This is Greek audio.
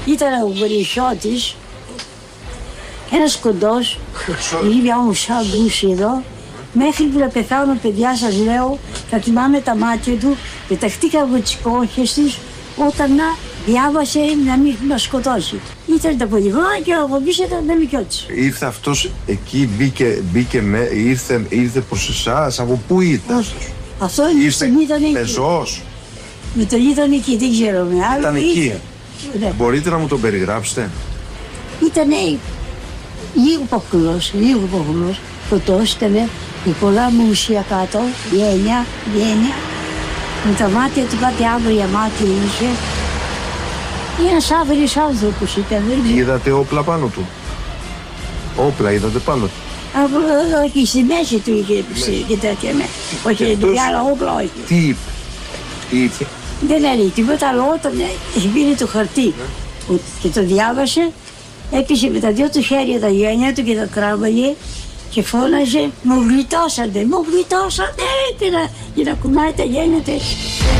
Ήταν ο Βερισσότης, ένας κοντός, η ίδια όμως σαν ντούση εδώ. Μέχρι που να πεθάνω, παιδιά, σας λέω, θα θυμάμαι τα μάτια του, πεταχτήκα από τις κόχες της όταν να διάβασε να μην μας σκοτώσει. Ήταν τα πολυγόνα και από πίσω ήταν τα μικιώτης. Ήρθε αυτός εκεί, ήρθε προς εσάς, από πού ήταν? Αυτό ήταν εκεί. πεζός. Με τον ήταν εκεί, δεν ξέρω με άλλο. Ήταν εκεί. Ναι. Μπορείτε να μου τον περιγράψετε? Ήταν λίγο παχουλός, κοντός ήταν, με πολλά μουσια κάτω, γένια, με τα μάτια του κάτι άγρια μάτια είχε. Ένας άβριος άνθρωπος ήταν. Είδατε όπλα πάνω του? Όπλα είδατε πάνω του? Όχι, στη μέση του είχε και τέτοια, ναι. Όχι, άλλα όπλα όχι. Τι είπε? Δεν έλεγε τίποτα, αλλά όταν πήρε το χαρτί και το διάβασε, έπισε με τα δυο του χέρια τα γένια του και τα κράβαγε και φώναζε «Μου γλιτώσατε, μου γλιτώσατε!» για να κουνάει τα γένια του.